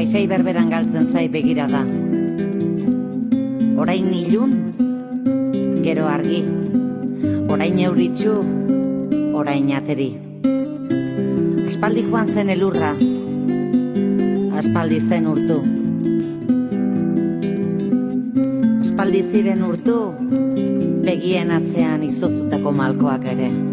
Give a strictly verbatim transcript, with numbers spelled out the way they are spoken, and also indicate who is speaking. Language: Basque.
Speaker 1: Goizei berberan galtzen zai begirada. Orain ilun, gero argi. Orain euritxu, orain ateri. Aspaldi joan zen elurra, aspaldi zen urtu. Aspaldi ziren urtu, begien atzean izoztutako malkoak ere.